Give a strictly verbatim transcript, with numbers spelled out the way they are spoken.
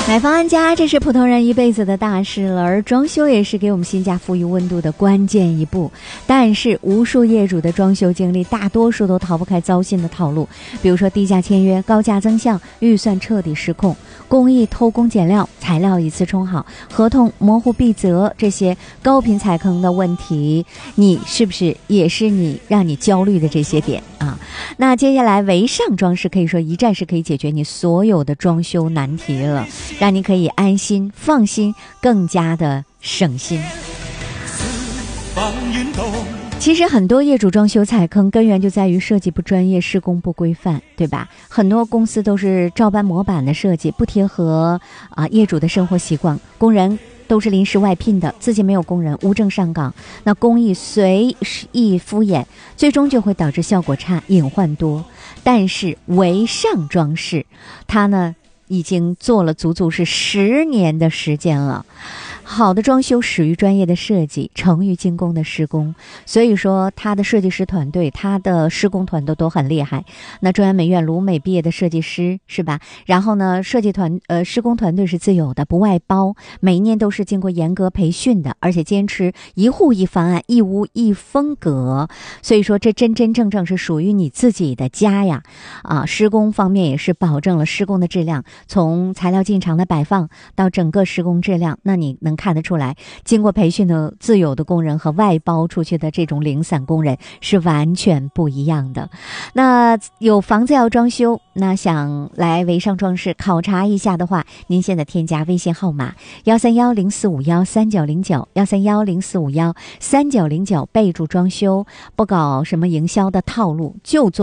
买房安家，这是普通人一辈子的大事了，而装修也是给我们新家赋予温度的关键一步。但是无数业主的装修经历，大多数都逃不开糟心的套路，比如说低价签约、高价增项、预算彻底失控、工艺偷工减料、材料一次冲好、合同模糊必责，这些高频踩坑的问题，你是不是也是你让你焦虑的这些点啊？那接下来维尚装饰可以说一站式可以解决你所有的装修难题了，让你可以安心放心，更加的省心。其实很多业主装修踩坑根源就在于设计不专业，施工不规范，对吧？很多公司都是照搬模板的设计，不贴合啊业主的生活习惯，工人都是临时外聘的，自己没有工人，无证上岗，那工艺随意敷衍，最终就会导致效果差，隐患多。但是维尚装饰它呢已经做了足足是十年的时间了，好的装修始于专业的设计，成于精工的施工，所以说他的设计师团队，他的施工团队都很厉害。那中央美院鲁美毕业的设计师是吧？然后呢，设计团呃施工团队是自有的，不外包，每一年都是经过严格培训的，而且坚持一户一方案，一屋一风格。所以说这真真正正是属于你自己的家呀！啊，施工方面也是保证了施工的质量，从材料进场的摆放到整个施工质量，那你能看得出来，经过培训的自有的工人和外包出去的这种零散工人是完全不一样的。那有房子要装修，那想来维尚装饰考察一下的话，您现在添加微信号码幺三幺零四五幺三九零九幺三幺零四五幺三九零九，备注装修，不搞什么营销的套路，就做